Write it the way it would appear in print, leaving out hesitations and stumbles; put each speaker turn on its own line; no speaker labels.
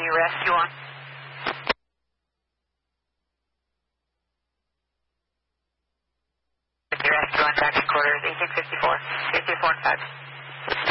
rescue on. Rescue on tracking quarters, 1854, 334 and 5.